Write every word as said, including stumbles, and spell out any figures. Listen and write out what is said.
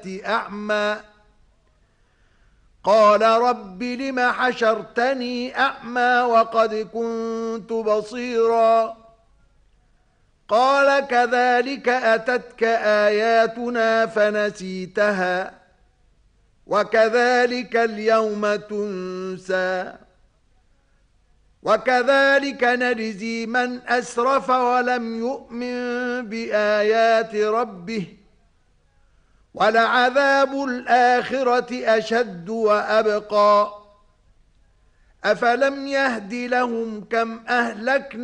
أعمى قال رب لم حشرتني أعمى وقد كنت بصيرا قال كذلك أتتك آياتنا فنسيتها وكذلك اليوم تنسى وكذلك نجزي من أسرف ولم يؤمن بآيات ربه ولعذاب الآخرة أشد وأبقى أفلم يهد لهم كم أهلكنا